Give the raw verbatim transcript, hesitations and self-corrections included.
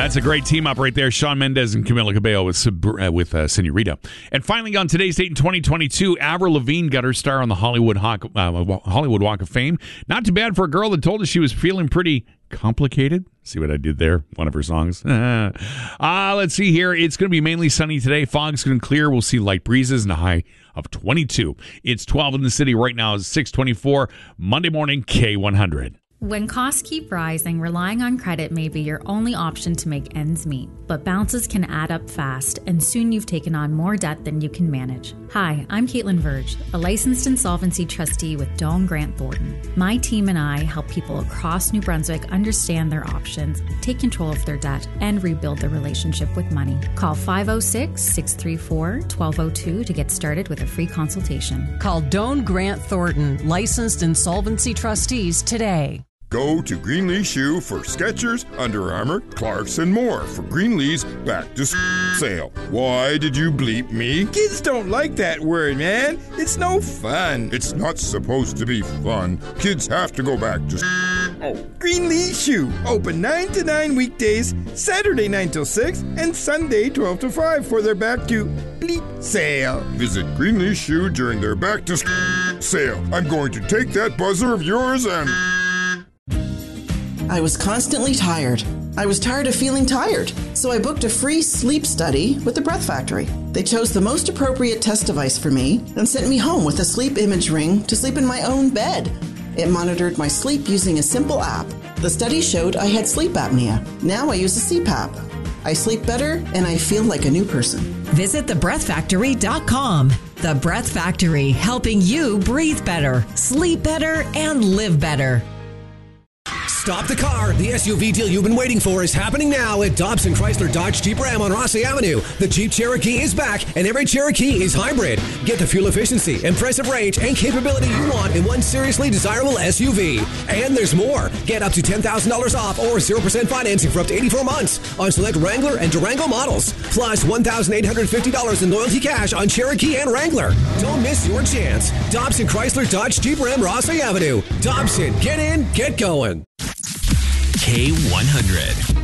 That's a great team up right there. Shawn Mendes and Camila Cabello with uh, with uh, Senorita. And finally, on today's date in twenty twenty-two, Avril Lavigne got her star on the Hollywood Hawk, uh, Hollywood Walk of Fame. Not too bad for a girl that told us she was feeling pretty complicated. See what I did there? One of her songs. uh, let's see here. It's going to be mainly sunny today. Fog's going to clear. We'll see light breezes and a high of twenty-two. It's twelve in the city right now. It's six twenty-four. Monday morning, K one hundred. When costs keep rising, relying on credit may be your only option to make ends meet. But bounces can add up fast, and soon you've taken on more debt than you can manage. Hi, I'm Caitlin Verge, a licensed insolvency trustee with Doane Grant Thornton. My team and I help people across New Brunswick understand their options, take control of their debt, and rebuild their relationship with money. Call five oh six, six three four, one two oh two to get started with a free consultation. Call Doane Grant Thornton, licensed insolvency trustees today. Go to Greenlee Shoe for Skechers, Under Armour, Clarks, and more for Greenlee's back to sale. Why did you bleep me? Kids don't like that word, man. It's no fun. It's not supposed to be fun. Kids have to go back to Oh, Greenlee Shoe. Open nine to nine weekdays, Saturday nine till six, and Sunday twelve to five for their back to bleep sale. Visit Greenlee Shoe during their back to sale. I'm going to take that buzzer of yours and... I was constantly tired. I was tired of feeling tired. So I booked a free sleep study with the Breath Factory. They chose the most appropriate test device for me and sent me home with a sleep image ring to sleep in my own bed. It monitored my sleep using a simple app. The study showed I had sleep apnea. Now I use a C PAP. I sleep better and I feel like a new person. Visit the breath factory dot com. The Breath Factory, helping you breathe better, sleep better, and live better. Stop the car. The S U V deal you've been waiting for is happening now at Dobson Chrysler Dodge Jeep Ram on Rossley Avenue. The Jeep Cherokee is back, and every Cherokee is hybrid. Get the fuel efficiency, impressive range, and capability you want in one seriously desirable S U V. And there's more. Get up to ten thousand dollars off or zero percent financing for up to eighty-four months on select Wrangler and Durango models. Plus one thousand eight hundred fifty dollars in loyalty cash on Cherokee and Wrangler. Don't miss your chance. Dobson Chrysler Dodge Jeep Ram Rossley Avenue. Dobson, get in, get going. K one hundred.